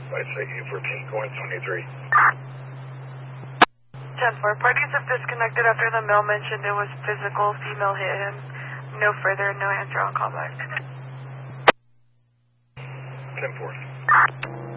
I'd say U14 going 23. 10-4. Parties have disconnected after the male mentioned it was physical. Female hit him. No further, no answer on callback. 10-4.